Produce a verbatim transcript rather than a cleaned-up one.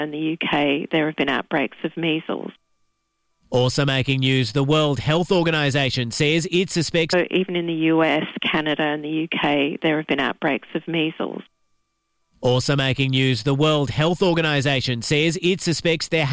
In the U K, there have been outbreaks of measles. Also making news, the World Health Organization says it suspects... So even in the U S, Canada and the U K, there have been outbreaks of measles. Also making news, the World Health Organization says it suspects there